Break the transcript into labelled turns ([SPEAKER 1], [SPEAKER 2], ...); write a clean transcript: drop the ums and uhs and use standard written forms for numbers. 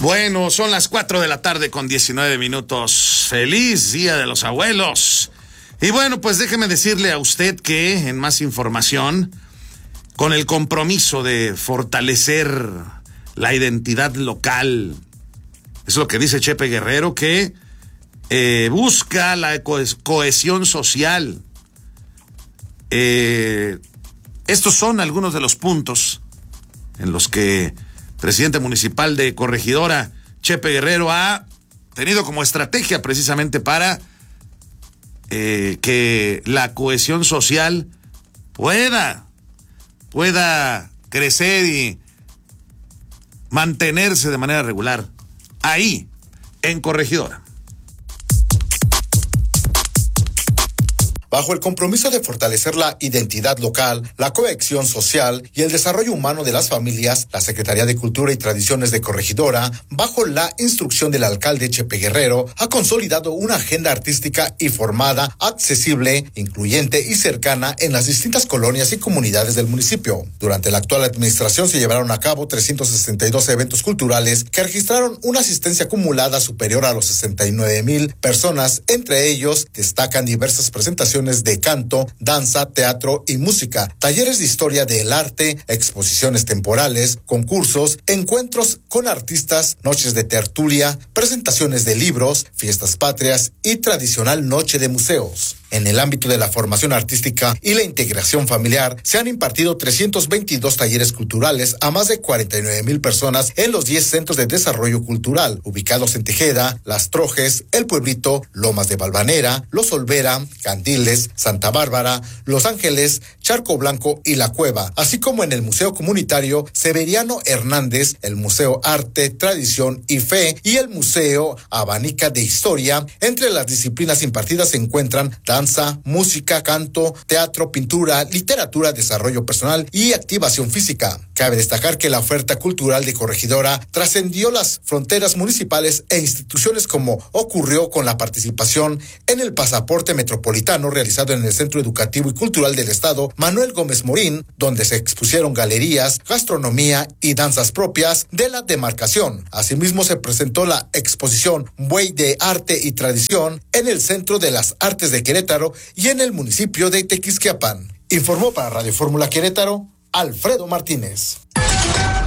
[SPEAKER 1] Bueno, son las 4 de la tarde con 19 minutos. Feliz Día de los Abuelos. Y bueno, pues déjeme decirle a usted que en más información, con el compromiso de fortalecer la identidad local, es lo que dice Chepe Guerrero, que busca la cohesión social. Estos son algunos de los puntos en los que presidente municipal de Corregidora, Chepe Guerrero, ha tenido como estrategia precisamente para que la cohesión social pueda crecer y mantenerse de manera regular ahí, en Corregidora.
[SPEAKER 2] Bajo el compromiso de fortalecer la identidad local, la cohesión social y el desarrollo humano de las familias, la Secretaría de Cultura y Tradiciones de Corregidora, bajo la instrucción del alcalde Chepe Guerrero, ha consolidado una agenda artística y formada, accesible, incluyente y cercana en las distintas colonias y comunidades del municipio. Durante la actual administración se llevaron a cabo 362 eventos culturales que registraron una asistencia acumulada superior a los 69,000 personas. Entre ellos destacan diversas presentaciones de canto, danza, teatro y música, talleres de historia del arte, exposiciones temporales, concursos, encuentros con artistas, noches de tertulia, presentaciones de libros, fiestas patrias y tradicional noche de museos. En el ámbito de la formación artística y la integración familiar, se han impartido 322 talleres culturales a más de 49,000 personas en los 10 centros de desarrollo cultural, ubicados en Tejeda, Las Trojes, El Pueblito, Lomas de Valvanera, Los Olvera, Candiles, Santa Bárbara, Los Ángeles, Charco Blanco y La Cueva, así como en el Museo Comunitario Severiano Hernández, el Museo Arte, Tradición y Fe y el Museo Abanica de Historia. Entre las disciplinas impartidas se encuentran danza, música, canto, teatro, pintura, literatura, desarrollo personal y activación física. Cabe destacar que la oferta cultural de Corregidora trascendió las fronteras municipales e instituciones, como ocurrió con la participación en el pasaporte metropolitano realizado en el Centro Educativo y Cultural del Estado Manuel Gómez Morín, donde se expusieron galerías, gastronomía y danzas propias de la demarcación. Asimismo, se presentó la exposición Buey de Arte y Tradición en el Centro de las Artes de Querétaro y en el municipio de Tequisquiapan. Informó para Radio Fórmula Querétaro Alfredo Martínez.